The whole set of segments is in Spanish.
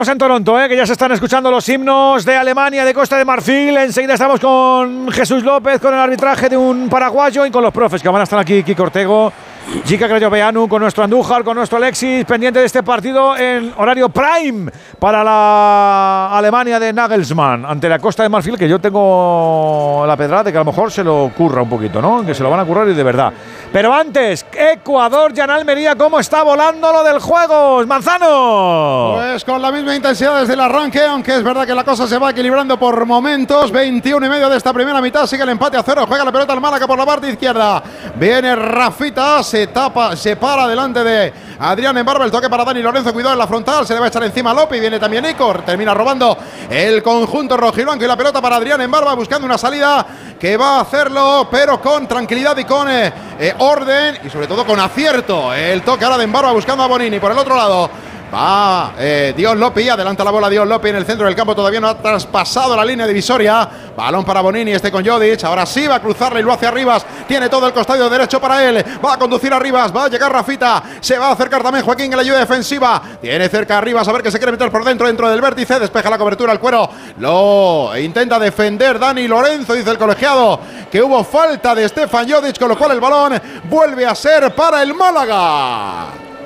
En Toronto, que ya se están escuchando los himnos de Alemania, de Costa de Marfil. Enseguida estamos con Jesús López, con el arbitraje de un paraguayo y con los profes que van a estar aquí, Kiko Ortego, Jica Crayoveanu, con nuestro Andújar, con nuestro Alexis, pendiente de este partido en horario prime para la Alemania de Nagelsmann ante la Costa de Marfil, que yo tengo la pedrada de que a lo mejor se lo curra un poquito, ¿no? Que se lo van a currar y de verdad. Pero antes, Ecuador, Jan Almería, ¿cómo está volando lo del juego? ¡Manzano! Pues con la misma intensidad desde el arranque, aunque es verdad que la cosa se va equilibrando por momentos. 21:30 de esta primera mitad, sigue el empate a 0, juega la pelota al Málaga por la parte izquierda. Viene Rafita, se para delante de Adrián Embarba, el toque para Dani Lorenzo, cuidado en la frontal, se le va a echar encima a Lopi, viene también Icor, termina robando el conjunto rojiblanco y la pelota para Adrián Embarba, buscando una salida que va a hacerlo, pero con tranquilidad y con orden y sobre todo con acierto. El toque ahora de Embarba buscando a Bonini por el otro lado. Va Dion Lopi, adelanta la bola Dion Lopi en el centro del campo, todavía no ha traspasado la línea divisoria. Balón para Bonini, con Jodic, ahora sí va a cruzarle y lo hace a Rivas, tiene todo el costado derecho para él, va a conducir a Rivas, va a llegar Rafita, se va a acercar también Joaquín en la ayuda defensiva, tiene cerca a Rivas, a ver que se quiere meter por dentro del vértice, despeja la cobertura al cuero, lo intenta defender Dani Lorenzo, dice el colegiado que hubo falta de Stefan Jodic, con lo cual el balón vuelve a ser para el Málaga.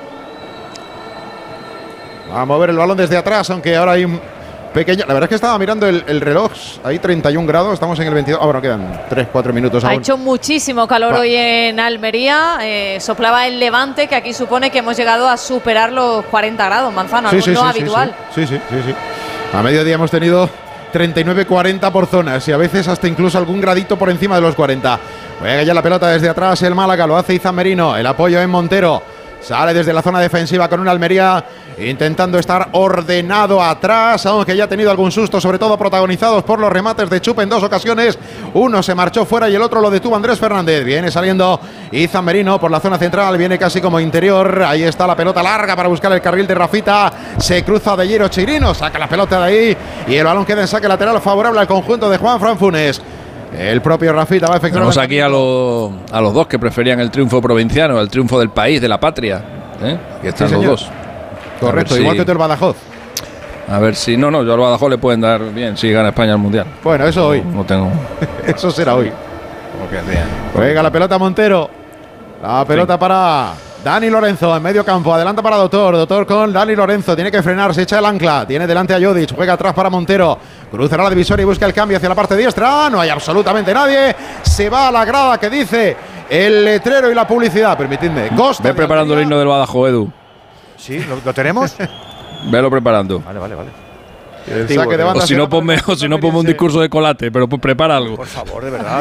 Va a mover el balón desde atrás, aunque ahora hay un pequeño... La verdad es que estaba mirando el reloj, hay 31 grados, estamos en el 22... bueno, quedan 3-4 minutos aún. Ha hecho muchísimo calor hoy en Almería, soplaba el levante, que aquí supone que hemos llegado a superar los 40 grados, Manzano, algo no habitual. Sí. A mediodía hemos tenido 39-40 por zonas y a veces hasta incluso algún gradito por encima de los 40. Juega ya la pelota desde atrás el Málaga, lo hace Izan Merino, el apoyo en Montero. Sale desde la zona defensiva con un Almería intentando estar ordenado atrás, aunque ya ha tenido algún susto, sobre todo protagonizados por los remates de Chupe en dos ocasiones. Uno se marchó fuera y el otro lo detuvo Andrés Fernández. Viene saliendo Izan Merino por la zona central, viene casi como interior. Ahí está la pelota larga para buscar el carril de Rafita. Se cruza de Jero Chirino, saca la pelota de ahí y el balón queda en saque lateral favorable al conjunto de Juan Fran Funes. El propio Rafita va a efectuar. Tenemos aquí a los dos que preferían el triunfo provinciano, el triunfo del país, de la patria. Que están los dos. Correcto, igual que tú el Badajoz. A ver si. No, yo al Badajoz le pueden dar bien si gana España el Mundial. Bueno, eso hoy. No tengo. Eso será hoy. Juega la pelota Montero. La pelota para Dani Lorenzo en medio campo. Adelanta para Doctor con Dani Lorenzo. Tiene que frenar, se echa el ancla. Tiene delante a Jodic. Juega atrás para Montero. Cruzará la divisoria y busca el cambio hacia la parte diestra. No hay absolutamente nadie. Se va a la grada que dice el letrero y la publicidad. Permitidme. Ve preparando el himno del Badajoz, Edu. Sí, ¿lo tenemos? Velo preparando. Vale. El saque de banda. O si no, ponme un discurso de Colate, pero prepara algo. Por favor, de verdad.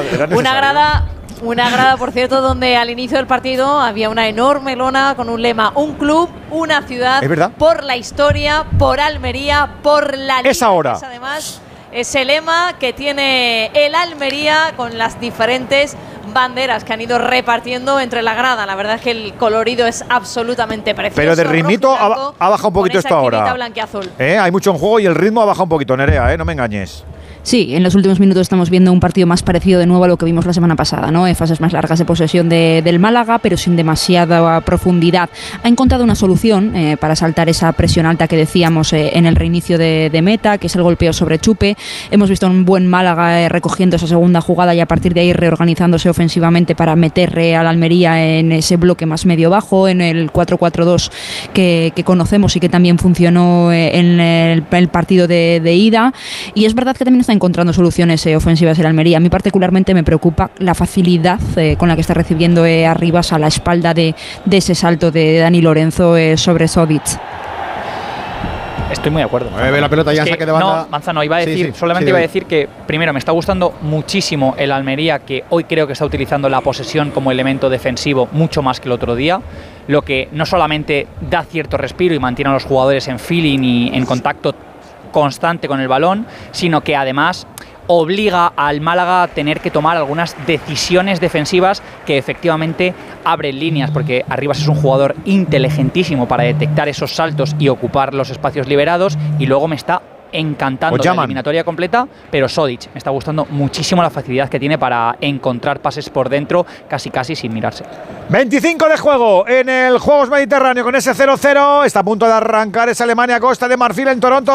Una grada, por cierto, donde al inicio del partido había una enorme lona con un lema: un club, una ciudad, por la historia, por Almería, por la liga. Es ahora. Además, ese lema que tiene el Almería con las diferentes banderas que han ido repartiendo entre la grada. La verdad es que el colorido es absolutamente precioso. Pero de ritmito ha bajado un poquito esto ahora. Hay mucho en juego y el ritmo ha bajado un poquito, Nerea, no me engañes. Sí, en los últimos minutos estamos viendo un partido más parecido de nuevo a lo que vimos la semana pasada, ¿no? Fases más largas de posesión del Málaga, pero sin demasiada profundidad. Ha encontrado una solución para saltar esa presión alta que decíamos en el reinicio de meta, que es el golpeo sobre Chupe. Hemos visto un buen Málaga recogiendo esa segunda jugada y a partir de ahí reorganizándose ofensivamente para meter al Almería en ese bloque más medio-bajo, en el 4-4-2 que conocemos y que también funcionó en el partido de ida. Y es verdad que también está encontrando soluciones ofensivas en Almería. A mí particularmente me preocupa la facilidad con la que está recibiendo a Rivas a la espalda de ese salto de Dani Lorenzo sobre Jodic. Estoy muy de acuerdo. Mueve la pelota ya en saque de banda. No, Manzano, iba a decir, iba a decir que primero me está gustando muchísimo el Almería, que hoy creo que está utilizando la posesión como elemento defensivo mucho más que el otro día, lo que no solamente da cierto respiro y mantiene a los jugadores en feeling y en contacto constante con el balón, sino que además obliga al Málaga a tener que tomar algunas decisiones defensivas que efectivamente abren líneas, porque Arribas es un jugador inteligentísimo para detectar esos saltos y ocupar los espacios liberados, y luego me está encantando la eliminatoria completa, pero Šodić me está gustando muchísimo la facilidad que tiene para encontrar pases por dentro, casi sin mirarse. 25 de juego en el Juegos Mediterráneo con ese 0-0. Está a punto de arrancar esa Alemania Costa de Marfil en Toronto.